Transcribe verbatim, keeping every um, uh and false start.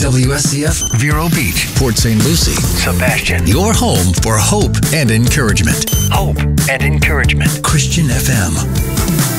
W S C F, Vero Beach, Port Saint Lucie, Sebastian. Your home for hope and encouragement. Hope and encouragement. Christian F M.